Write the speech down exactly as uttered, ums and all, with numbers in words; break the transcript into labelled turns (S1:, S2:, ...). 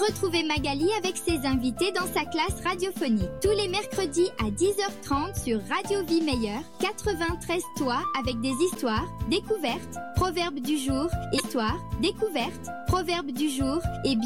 S1: Retrouvez Magali avec ses invités dans sa classe radiophonique. Tous les mercredis à dix heures trente sur Radio Vie Meilleure, quatre-vingt-treize Toits avec des histoires, découvertes, proverbes du jour, histoire, découverte, proverbes du jour et bien